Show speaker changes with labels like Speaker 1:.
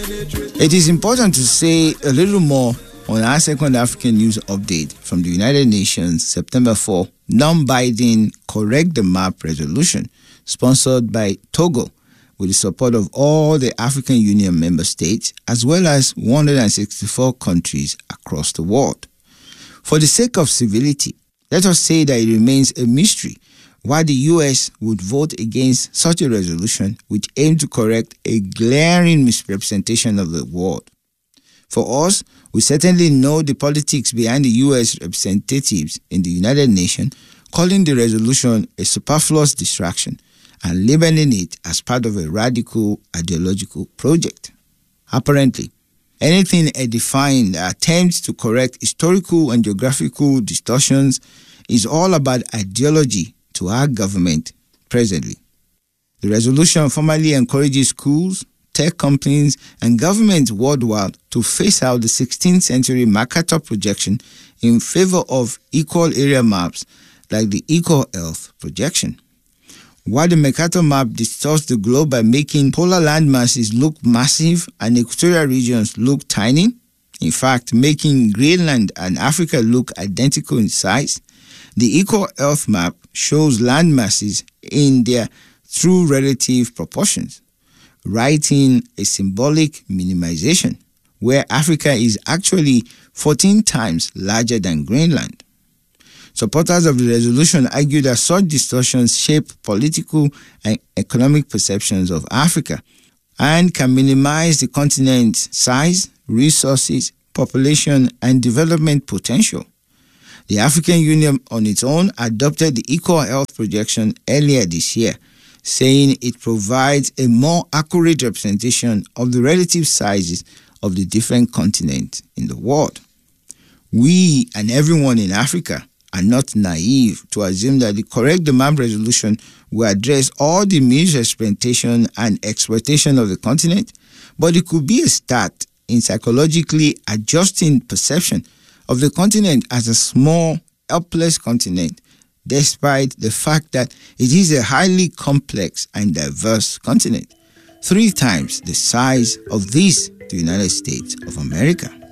Speaker 1: It is important to say a little more on our second African news update from the United Nations September 4 non-binding Correct the Map resolution sponsored by Togo with the support of all the African Union member states as well as 164 countries across the world. For the sake of civility, let us say that it remains a mystery why the US would vote against such a resolution which aimed to correct a glaring misrepresentation of the world. For us, we certainly know the politics behind the US representatives in the United Nations calling the resolution a superfluous distraction and labeling it as part of a radical ideological project. Apparently, anything edifying that attempts to correct historical and geographical distortions is all about ideology to our government presently. The resolution formally encourages schools, tech companies, and governments worldwide to phase out the 16th century Mercator projection in favor of equal area maps like the Equal Earth projection. While the Mercator map distorts the globe by making polar land masses look massive and equatorial regions look tiny, in fact making Greenland and Africa look identical in size, the Equal Earth map shows land masses in their true relative proportions, writing a symbolic minimization, where Africa is actually 14 times larger than Greenland. Supporters of the resolution argue that such distortions shape political and economic perceptions of Africa and can minimize the continent's size, resources, population, and development potential. The African Union on its own adopted the Equal Health projection earlier this year, saying it provides a more accurate representation of the relative sizes of the different continents in the world. We and everyone in Africa are not naive to assume that the Correct the Map resolution will address all the misrepresentation and exploitation of the continent, but it could be a start in psychologically adjusting perception of the continent as a small, helpless continent, despite the fact that it is a highly complex and diverse continent, 3 times the size of the United States of America.